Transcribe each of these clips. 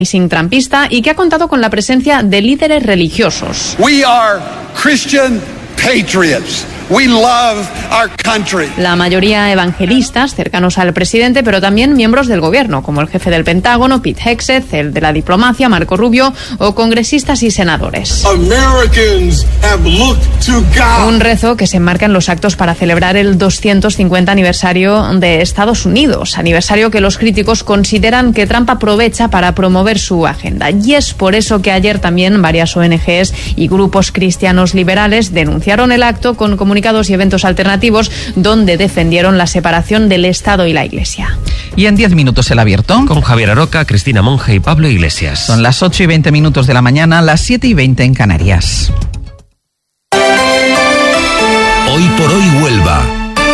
trampista y que ha contado con la presencia de líderes religiosos. We are Christian patriots. We love our country. La mayoría evangelistas cercanos al presidente, pero también miembros del gobierno, como el jefe del Pentágono, Pete Hegseth, el de la diplomacia, Marco Rubio, o congresistas y senadores. Americans have looked to God. Un rezo que se enmarca en los actos para celebrar el 250 aniversario de Estados Unidos, aniversario que los críticos consideran que Trump aprovecha para promover su agenda. Y es por eso que ayer también varias ONGs y grupos cristianos liberales denunciaron el acto con comunicados y eventos alternativos donde defendieron la separación del Estado y la Iglesia. Y en 10 minutos el abierto. Con Javier Aroca, Cristina Monge y Pablo Iglesias. Son las 8:20 de la mañana, las 7:20 en Canarias. Hoy por hoy Huelva.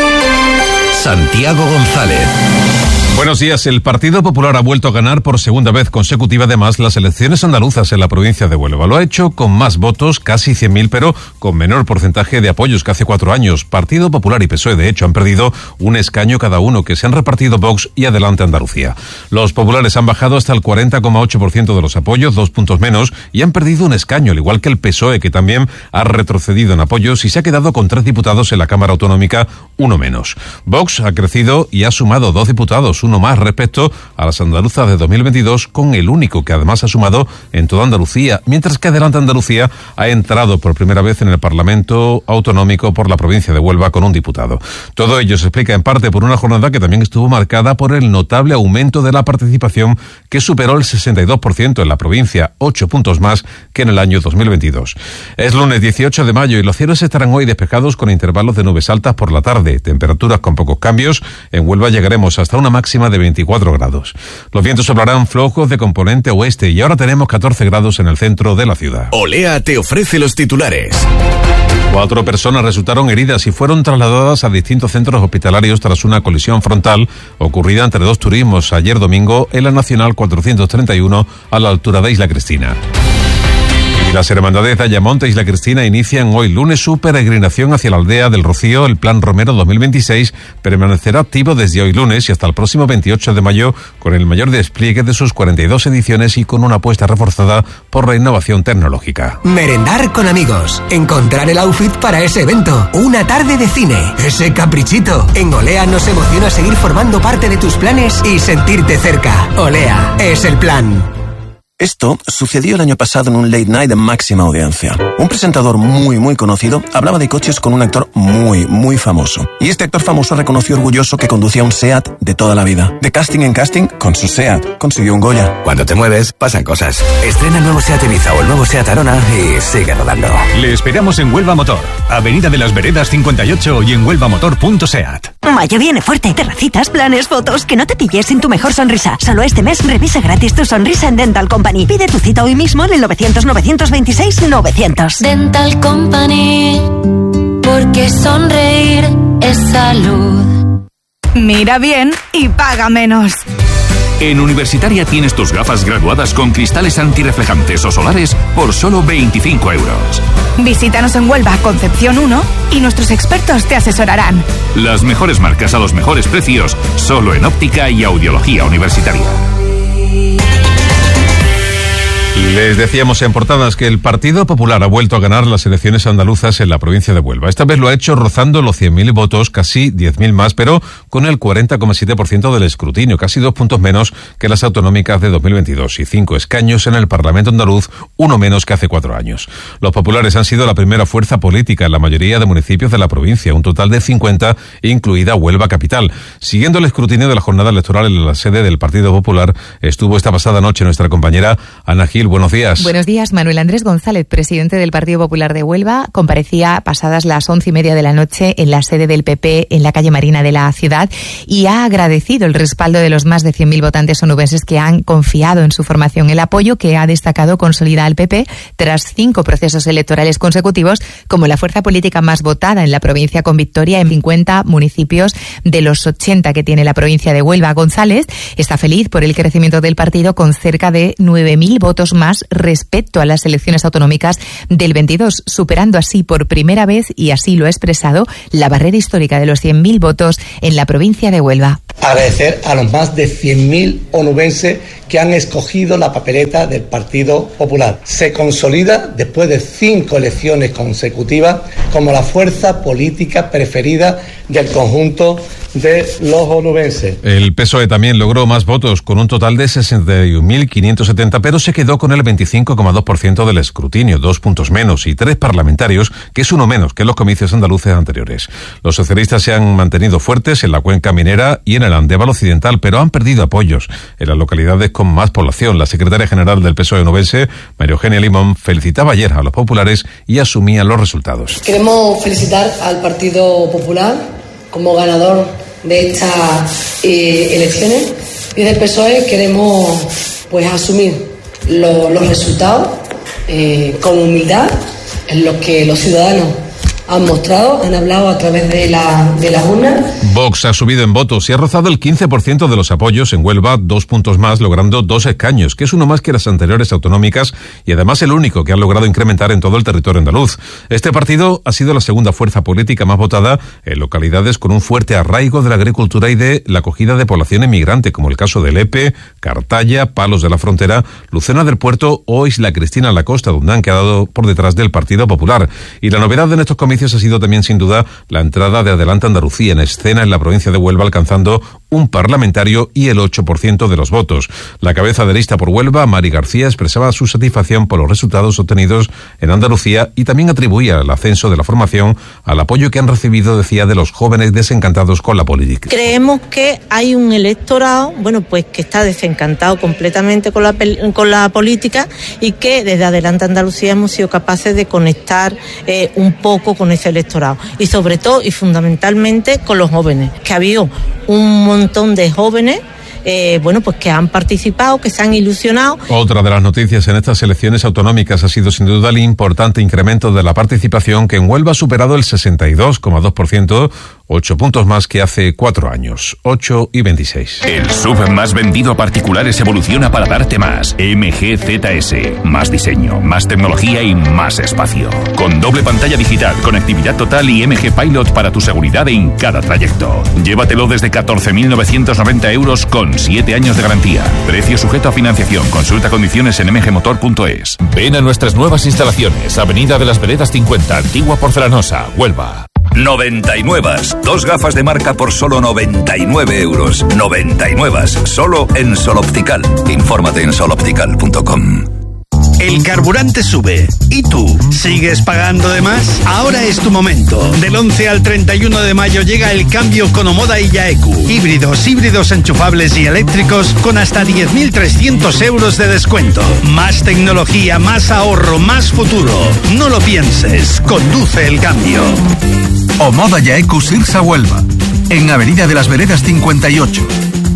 Santiago González. Buenos días. El Partido Popular ha vuelto a ganar por segunda vez consecutiva, además, las elecciones andaluzas en la provincia de Huelva. Lo ha hecho con más votos, casi 100.000, pero con menor porcentaje de apoyos que hace 4 años. Partido Popular y PSOE, de hecho, han perdido un escaño cada uno, que se han repartido Vox y Adelante Andalucía. Los populares han bajado hasta el 40,8% de los apoyos, 2 puntos menos, y han perdido un escaño, al igual que el PSOE, que también ha retrocedido en apoyos y se ha quedado con 3 diputados en la Cámara Autonómica, uno menos. Vox ha crecido y ha sumado 2 diputados, uno más respecto a las andaluzas de 2022, con el único que además ha sumado en toda Andalucía, mientras que Adelante Andalucía ha entrado por primera vez en el Parlamento Autonómico por la provincia de Huelva con un diputado. Todo ello se explica en parte por una jornada que también estuvo marcada por el notable aumento de la participación, que superó el 62% en la provincia, 8 puntos más que en el año 2022. Es lunes 18 de mayo y los cielos estarán hoy despejados con intervalos de nubes altas por la tarde, temperaturas con pocos cambios. En Huelva llegaremos hasta una máxima de 24 grados. Los vientos soplarán flojos de componente oeste y ahora tenemos 14 grados en el centro de la ciudad. Olea te ofrece los titulares. 4 personas resultaron heridas y fueron trasladadas a distintos centros hospitalarios tras una colisión frontal ocurrida entre 2 turismos ayer domingo en la Nacional 431 a la altura de Isla Cristina. Y las hermandades de Ayamonte e Isla Cristina inician hoy lunes su peregrinación hacia la aldea del Rocío. El Plan Romero 2026 permanecerá activo desde hoy lunes y hasta el próximo 28 de mayo con el mayor despliegue de sus 42 ediciones y con una apuesta reforzada por la innovación tecnológica. Merendar con amigos, encontrar el outfit para ese evento, una tarde de cine, ese caprichito. En Olea nos emociona seguir formando parte de tus planes y sentirte cerca. Olea es el plan. Esto sucedió el año pasado en un late night de máxima audiencia. Un presentador muy conocido hablaba de coches con un actor muy famoso. Y este actor famoso reconoció orgulloso que conducía un SEAT de toda la vida. De casting en casting, con su SEAT consiguió un Goya. Cuando te mueves, pasan cosas. Estrena el nuevo SEAT Ibiza o el nuevo SEAT Arona y sigue rodando. Le esperamos en Huelva Motor, Avenida de las Veredas 58 y en huelvamotor.seat. Mayo viene fuerte. Terracitas, planes, fotos. Que no te pilles sin tu mejor sonrisa. Solo este mes revisa gratis tu sonrisa en Dental Company. Pide tu cita hoy mismo en el 900-926-900. Dental Company, porque sonreír es salud. Mira bien y paga menos. En Universitaria tienes tus gafas graduadas con cristales antirreflejantes o solares por solo 25 euros. Visítanos en Huelva, Concepción 1, y nuestros expertos te asesorarán. Las mejores marcas a los mejores precios, solo en óptica y audiología universitaria. Les decíamos en portadas que el Partido Popular ha vuelto a ganar las elecciones andaluzas en la provincia de Huelva. Esta vez lo ha hecho rozando los 100.000 votos, casi 10.000 más, pero con el 40,7% del escrutinio, casi 2 puntos menos que las autonómicas de 2022 y 5 escaños en el Parlamento andaluz, uno menos que hace 4 años. Los populares han sido la primera fuerza política en la mayoría de municipios de la provincia, un total de 50, incluida Huelva capital. Siguiendo el escrutinio de la jornada electoral en la sede del Partido Popular, estuvo esta pasada noche nuestra compañera Ana Gil. Buenos días. Buenos días. Manuel Andrés González, presidente del Partido Popular de Huelva, comparecía pasadas las 11:30 de la noche en la sede del PP en la calle Marina de la ciudad y ha agradecido el respaldo de los más de 100.000 votantes onubenses que han confiado en su formación. El apoyo que ha destacado consolida al PP tras 5 procesos electorales consecutivos como la fuerza política más votada en la provincia, con victoria en 50 municipios de los 80 que tiene la provincia de Huelva. González está feliz por el crecimiento del partido, con cerca de 9.000 votos más más respecto a las elecciones autonómicas del 22, superando así por primera vez, y así lo ha expresado, la barrera histórica de los 100.000 votos en la provincia de Huelva. Agradecer a los más de 100.000 onubenses que han escogido la papeleta del Partido Popular. Se consolida, después de 5 elecciones consecutivas, como la fuerza política preferida del conjunto de los onubenses. El PSOE también logró más votos, con un total de 61.570, pero se quedó con el 25,2% del escrutinio, 2 puntos menos, y 3 parlamentarios, que es uno menos que en los comicios andaluces anteriores. Los socialistas se han mantenido fuertes en la cuenca minera y en el Andévalo occidental, pero han perdido apoyos en las localidades con más población. La secretaria general del PSOE onubense, María Eugenia Limón, felicitaba ayer a los populares y asumía los resultados. Queremos felicitar al Partido Popular como ganador de estas elecciones. Desde el PSOE queremos asumir los resultados con humildad, en los que los ciudadanos han mostrado, han hablado a través de la urna. Vox ha subido en votos y ha rozado el 15% de los apoyos en Huelva, 2 puntos más, logrando 2 escaños, que es uno más que las anteriores autonómicas y además el único que ha logrado incrementar en todo el territorio andaluz. Este partido ha sido la segunda fuerza política más votada en localidades con un fuerte arraigo de la agricultura y de la acogida de población inmigrante, como el caso de Lepe, Cartaya, Palos de la Frontera, Lucena del Puerto o Isla Cristina en la costa, donde han quedado por detrás del Partido Popular. Y la novedad en estos comicios ha sido también sin duda la entrada de Adelante Andalucía en escena en la provincia de Huelva, alcanzando un parlamentario y el 8% de los votos. La cabeza de lista por Huelva, Mari García, expresaba su satisfacción por los resultados obtenidos en Andalucía y también atribuía el ascenso de la formación al apoyo que han recibido, decía, de los jóvenes desencantados con la política. Creemos que hay un electorado, que está desencantado completamente con la política y que desde Adelante Andalucía hemos sido capaces de conectar un poco con ese electorado y sobre todo y fundamentalmente con los jóvenes, que ha habido un montón de jóvenes que han participado, que se han ilusionado. Otra de las noticias en estas elecciones autonómicas ha sido sin duda el importante incremento de la participación, que en Huelva ha superado el 62,2%, 8 puntos más que hace 4 años, 8 y 26. El SUV más vendido a particulares evoluciona para darte más. MGZS, más diseño, más tecnología y más espacio. Con doble pantalla digital, conectividad total y MG Pilot para tu seguridad en cada trayecto. Llévatelo desde 14.990 euros con 7 años de garantía. Precio sujeto a financiación. Consulta condiciones en mgmotor.es. Ven a nuestras nuevas instalaciones. Avenida de las Veredas 50, Antigua Porcelanosa, Huelva. 99. 2 gafas de marca por solo 99 euros. 99. Solo en Sol Optical. Infórmate en soloptical.com. El carburante sube. ¿Y tú? ¿Sigues pagando de más? Ahora es tu momento. Del 11 al 31 de mayo llega el cambio con Omoda y Yaeku. Híbridos enchufables y eléctricos con hasta 10.300 euros de descuento. Más tecnología, más ahorro, más futuro. No lo pienses. Conduce el cambio. Omoda Yaeku Sirsa Huelva. En Avenida de las Veredas 58.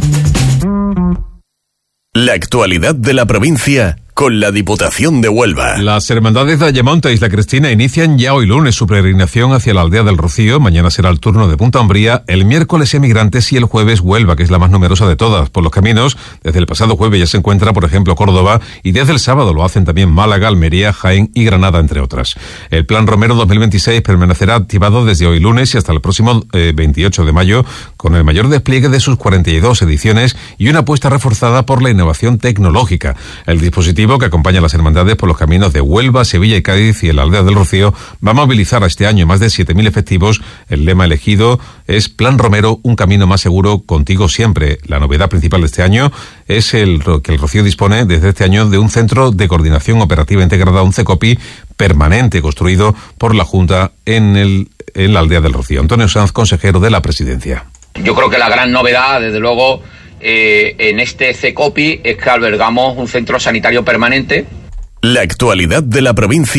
La actualidad de la provincia con la Diputación de Huelva. Las hermandades de Ayamonte e Isla Cristina inician ya hoy lunes su peregrinación hacia la aldea del Rocío. Mañana será el turno de Punta Umbría, el miércoles Emigrantes y el jueves Huelva, que es la más numerosa de todas. Por los caminos, desde el pasado jueves ya se encuentra, por ejemplo, Córdoba, y desde el sábado lo hacen también Málaga, Almería, Jaén y Granada, entre otras. El Plan Romero 2026 permanecerá activado desde hoy lunes y hasta el próximo 28 de mayo, con el mayor despliegue de sus 42 ediciones y una apuesta reforzada por la innovación tecnológica. El dispositivo que acompaña a las hermandades por los caminos de Huelva, Sevilla y Cádiz y en la aldea del Rocío va a movilizar a este año más de 7.000 efectivos. El lema elegido es Plan Romero, un camino más seguro, contigo siempre. La novedad principal de este año es que el Rocío dispone desde este año de un centro de coordinación operativa integrada, un CECOPI permanente construido por la Junta en la aldea del Rocío. Antonio Sanz, consejero de la Presidencia. Yo creo que la gran novedad, desde luego, en este CECOPI es que albergamos un centro sanitario permanente. La actualidad de la provincia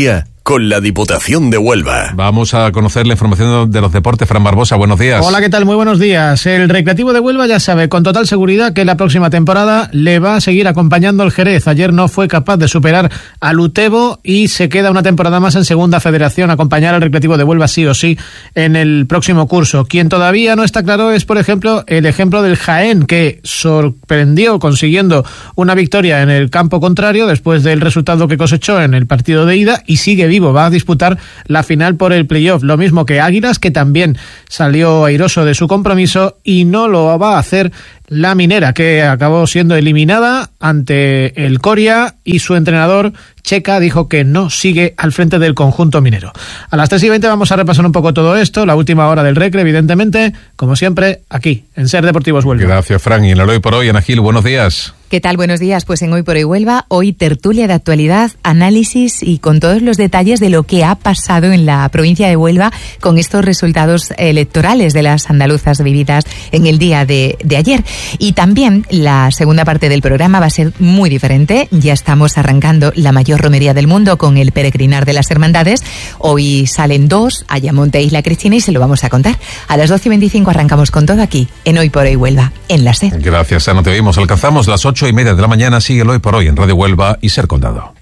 con la Diputación de Huelva. Vamos a conocer la información de los deportes. Fran Barbosa, buenos días. Hola, ¿qué tal? Muy buenos días. El Recreativo de Huelva ya sabe con total seguridad que la próxima temporada le va a seguir acompañando el Jerez. Ayer no fue capaz de superar al Utebo y se queda una temporada más en Segunda Federación, acompañar al Recreativo de Huelva sí o sí en el próximo curso. Quien todavía no está claro es, por ejemplo, el ejemplo del Jaén, que sorprendió consiguiendo una victoria en el campo contrario después del resultado que cosechó en el partido de ida y sigue vivo, va a disputar la final por el playoff, lo mismo que Águilas, que también salió airoso de su compromiso, y no lo va a hacer la Minera, que acabó siendo eliminada ante el Coria, y su entrenador Checa dijo que no sigue al frente del conjunto minero. A las 3:20 vamos a repasar un poco todo esto, la última hora del Recre, evidentemente, como siempre, aquí, en Ser Deportivos Huelva. Gracias, Fran. Y en el Hoy por Hoy, Ana Gil, buenos días. ¿Qué tal? Buenos días. Pues en Hoy por Hoy Huelva, hoy tertulia de actualidad, análisis y con todos los detalles de lo que ha pasado en la provincia de Huelva con estos resultados electorales de las andaluzas vividas en el día de ayer. Y también la segunda parte del programa va a ser muy diferente. Ya estamos arrancando la mayor romería del mundo con el peregrinar de las hermandades. Hoy salen dos, Ayamonte e Isla Cristina, y se lo vamos a contar. A las 12:25 arrancamos con todo aquí, en Hoy por Hoy Huelva, en la SER. Gracias, Ana, te oímos. Alcanzamos las 8:30 de la mañana. Sigue el Hoy por Hoy en Radio Huelva y Ser Condado.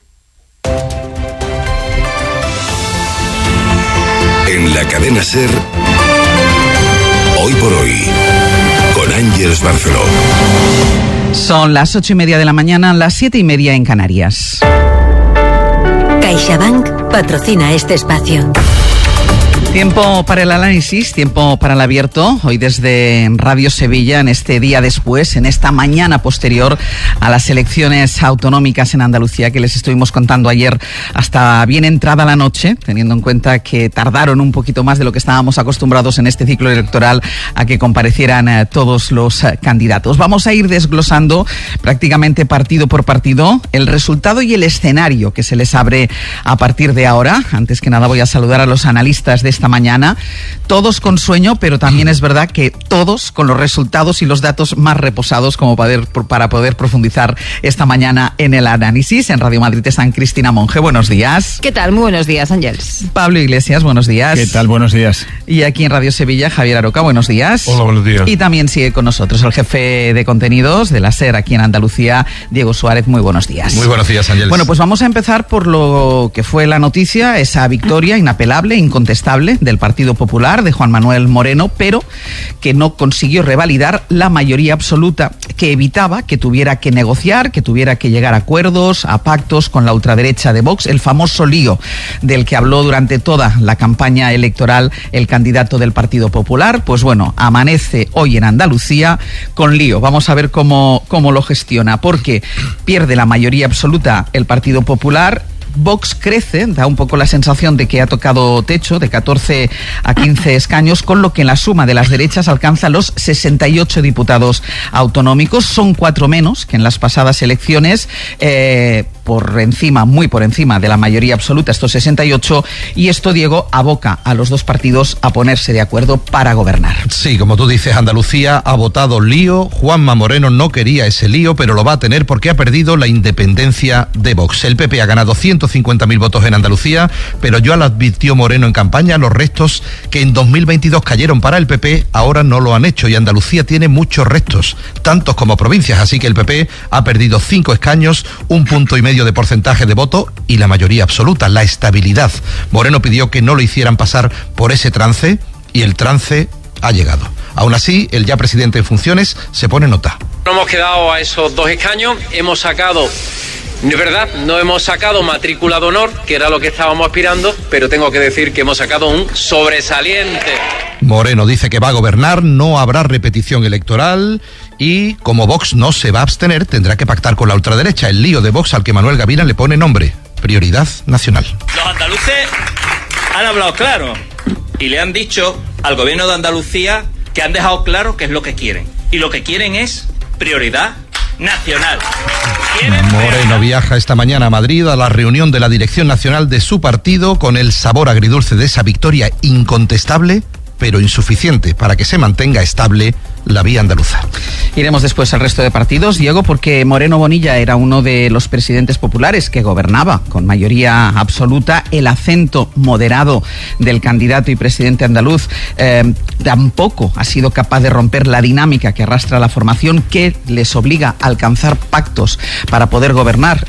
En la cadena SER, Hoy por Hoy, con Ángeles Barceló. Son las 8:30 de la mañana, las 7:30 en Canarias. CaixaBank patrocina este espacio. Tiempo para el análisis, tiempo para el abierto, hoy desde Radio Sevilla, en este día después, en esta mañana posterior a las elecciones autonómicas en Andalucía, que les estuvimos contando ayer hasta bien entrada la noche, teniendo en cuenta que tardaron un poquito más de lo que estábamos acostumbrados en este ciclo electoral a que comparecieran todos los candidatos. Vamos a ir desglosando prácticamente partido por partido el resultado y el escenario que se les abre a partir de ahora. Antes que nada voy a saludar a los analistas de esta mañana, todos con sueño, pero también es verdad que todos con los resultados y los datos más reposados como para poder profundizar esta mañana en el análisis. En Radio Madrid están Cristina Monge, buenos días. ¿Qué tal? Muy buenos días, Ángeles. Pablo Iglesias, buenos días. ¿Qué tal? Buenos días. Y aquí en Radio Sevilla, Javier Aroca, buenos días. Hola, buenos días. Y también sigue con nosotros el jefe de contenidos de la SER aquí en Andalucía, Diego Suárez, muy buenos días. Muy buenos días, Ángeles. Bueno, pues vamos a empezar por lo que fue la noticia, esa victoria inapelable, incontestable del Partido Popular de Juan Manuel Moreno, pero que no consiguió revalidar la mayoría absoluta, que evitaba que tuviera que negociar, que tuviera que llegar a acuerdos, a pactos con la ultraderecha de Vox, el famoso lío del que habló durante toda la campaña electoral el candidato del Partido Popular. Pues bueno, amanece hoy en Andalucía con lío. Vamos a ver cómo lo gestiona, porque pierde la mayoría absoluta el Partido Popular. Vox crece, da un poco la sensación de que ha tocado techo, de 14 a 15 escaños, con lo que en la suma de las derechas alcanza los 68 diputados autonómicos. Son 4 menos que en las pasadas elecciones, muy por encima de la mayoría absoluta, estos 68, y esto, Diego, aboca a los dos partidos a ponerse de acuerdo para gobernar. Sí, como tú dices, Andalucía ha votado lío. Juanma Moreno no quería ese lío, pero lo va a tener porque ha perdido la independencia de Vox. El PP ha ganado 150.000 votos en Andalucía, pero ya lo advirtió Moreno en campaña, los restos que en 2022 cayeron para el PP ahora no lo han hecho, y Andalucía tiene muchos restos, tantos como provincias, así que el PP ha perdido 5 escaños, 1,5 puntos de porcentaje de voto y la mayoría absoluta, la estabilidad. Moreno pidió que no lo hicieran pasar por ese trance y el trance ha llegado. Aún así, el ya presidente en funciones se pone nota. No hemos quedado a esos 2 escaños, hemos sacado... Es verdad, no hemos sacado matrícula de honor, que era lo que estábamos aspirando, pero tengo que decir que hemos sacado un sobresaliente. Moreno dice que va a gobernar, no habrá repetición electoral y como Vox no se va a abstener, tendrá que pactar con la ultraderecha. El lío de Vox al que Manuel Gavina le pone nombre: prioridad nacional. Los andaluces han hablado claro y le han dicho al gobierno de Andalucía que han dejado claro qué es lo que quieren. Y lo que quieren es prioridad nacional. Moreno viaja esta mañana a Madrid a la reunión de la dirección nacional de su partido con el sabor agridulce de esa victoria incontestable, pero insuficiente para que se mantenga estable la vía andaluza. Iremos después al resto de partidos, Diego, porque Moreno Bonilla era uno de los presidentes populares que gobernaba con mayoría absoluta. El acento moderado del candidato y presidente andaluz tampoco ha sido capaz de romper la dinámica que arrastra la formación, que les obliga a alcanzar pactos para poder gobernar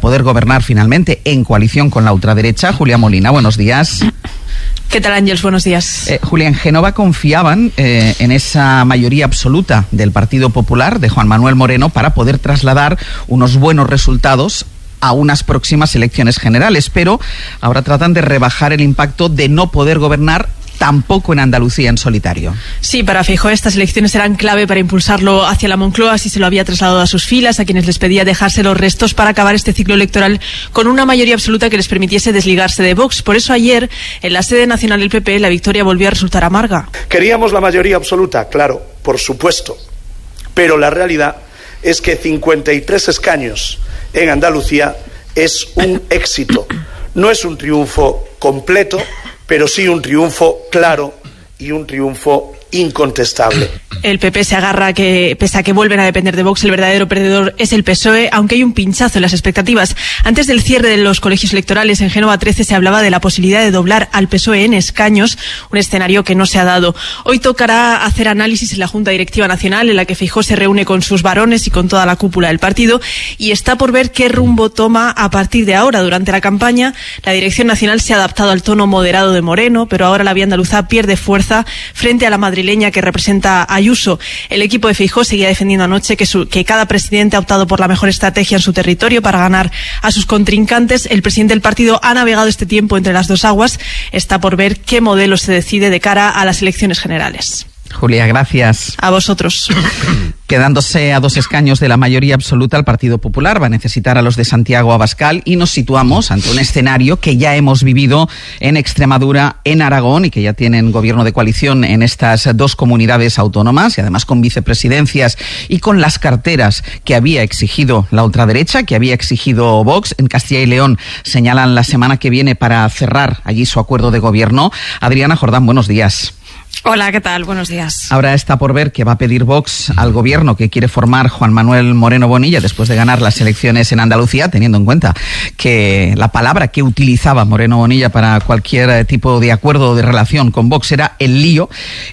finalmente en coalición con la ultraderecha. Julián Molina, buenos días. ¿Qué tal, Ángels? Buenos días. Julián, Génova confiaban en esa mayoría absoluta del Partido Popular, de Juan Manuel Moreno, para poder trasladar unos buenos resultados a unas próximas elecciones generales, pero ahora tratan de rebajar el impacto de no poder gobernar tampoco en Andalucía en solitario. Sí, para Feijóo estas elecciones eran clave para impulsarlo hacia la Moncloa, así se lo había trasladado a sus filas, a quienes les pedía dejarse los restos para acabar este ciclo electoral con una mayoría absoluta que les permitiese desligarse de Vox. Por eso ayer, en la sede nacional del PP, la victoria volvió a resultar amarga. Queríamos la mayoría absoluta, claro, por supuesto, pero la realidad es que 53 escaños en Andalucía es un éxito. No es un triunfo completo, pero sí un triunfo claro y un triunfo incontestable. El PP se agarra que, pese a que vuelven a depender de Vox, el verdadero perdedor es el PSOE, aunque hay un pinchazo en las expectativas. Antes del cierre de los colegios electorales en Génova 13 se hablaba de la posibilidad de doblar al PSOE en escaños, un escenario que no se ha dado. Hoy tocará hacer análisis en la Junta Directiva Nacional, en la que Feijóo se reúne con sus varones y con toda la cúpula del partido, y está por ver qué rumbo toma a partir de ahora. Durante la campaña, la Dirección Nacional se ha adaptado al tono moderado de Moreno, pero ahora la vía andaluza pierde fuerza frente a la madrileña que representa a Ayuso. El equipo de Feijóo seguía defendiendo anoche que cada presidente ha optado por la mejor estrategia en su territorio para ganar a sus contrincantes. El presidente del partido ha navegado este tiempo entre las dos aguas. Está por ver qué modelo se decide de cara a las elecciones generales. Julia, gracias. A vosotros. Quedándose a 2 escaños de la mayoría absoluta, el Partido Popular va a necesitar a los de Santiago Abascal, y nos situamos ante un escenario que ya hemos vivido en Extremadura, en Aragón, y que ya tienen gobierno de coalición en estas 2 comunidades autónomas, y además con vicepresidencias y con las carteras que había exigido la ultraderecha, que había exigido Vox. En Castilla y León señalan la semana que viene para cerrar allí su acuerdo de gobierno. Adriana Jordán, buenos días. Hola, ¿qué tal? Buenos días. Ahora está por ver qué va a pedir Vox al gobierno que quiere formar Juan Manuel Moreno Bonilla después de ganar las elecciones en Andalucía, teniendo en cuenta que la palabra que utilizaba Moreno Bonilla para cualquier tipo de acuerdo o de relación con Vox era el lío.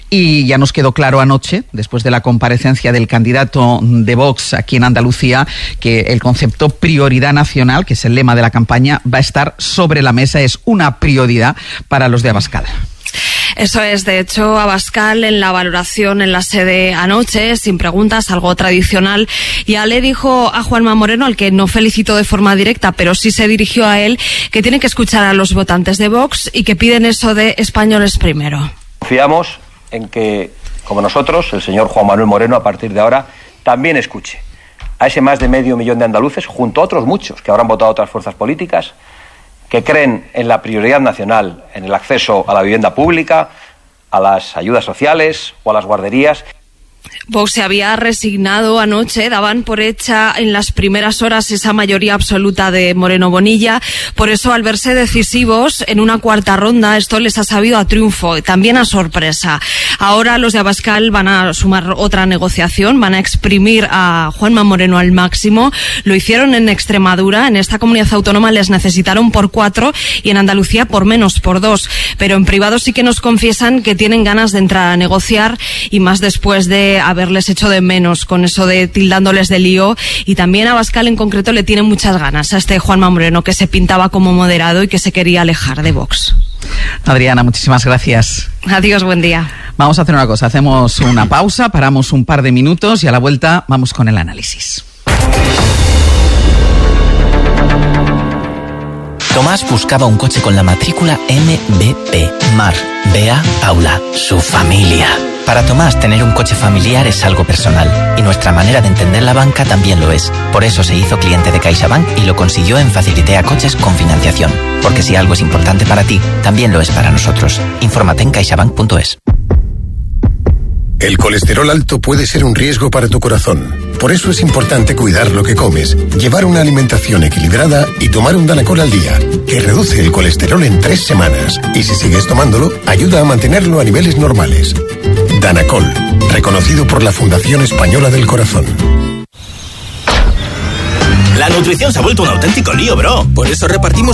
Y ya nos quedó claro anoche, después de la comparecencia del candidato de Vox aquí en Andalucía, que el concepto prioridad nacional, que es el lema de la campaña, va a estar sobre la mesa. Es una prioridad para los de Abascal. Eso es, de hecho, Abascal en la valoración en la sede anoche, sin preguntas, algo tradicional, ya le dijo a Juanma Moreno, al que no felicitó de forma directa, pero sí se dirigió a él, que tiene que escuchar a los votantes de Vox y que piden eso de españoles primero. Confiamos en que, como nosotros, el señor Juan Manuel Moreno, a partir de ahora, también escuche a ese más de medio millón de andaluces, junto a otros muchos que habrán votado otras fuerzas políticas, que creen en la prioridad nacional, en el acceso a la vivienda pública, a las ayudas sociales o a las guarderías. Vox se había resignado anoche, daban por hecha en las primeras horas esa mayoría absoluta de Moreno Bonilla, por eso al verse decisivos en una cuarta ronda esto les ha sabido a triunfo, también a sorpresa. Ahora los de Abascal van a sumar otra negociación, van a exprimir a Juanma Moreno al máximo, lo hicieron en Extremadura, en esta comunidad autónoma les necesitaron por 4 y en Andalucía por menos, por 2, pero en privado sí que nos confiesan que tienen ganas de entrar a negociar y más después de haberles hecho de menos con eso de tildándoles de lío, y también Abascal en concreto le tiene muchas ganas a este Juanma Moreno que se pintaba como moderado y que se quería alejar de Vox. Adriana, muchísimas gracias. Adiós, buen día. Vamos a hacer una cosa, hacemos una pausa, paramos un par de minutos y a la vuelta vamos con el análisis. Tomás buscaba un coche con la matrícula MBP, Mar, Bea, Paula, su familia. Para Tomás, tener un coche familiar es algo personal, y nuestra manera de entender la banca también lo es. Por eso se hizo cliente de CaixaBank y lo consiguió en Facilitea Coches con financiación. Porque si algo es importante para ti, también lo es para nosotros. Infórmate en caixabank.es. El colesterol alto puede ser un riesgo para tu corazón. Por eso es importante cuidar lo que comes, llevar una alimentación equilibrada y tomar un Danacol al día, que reduce el colesterol en 3 semanas. Y si sigues tomándolo, ayuda a mantenerlo a niveles normales. Danacol, reconocido por la Fundación Española del Corazón. La nutrición se ha vuelto un auténtico lío, bro. Por eso repartimos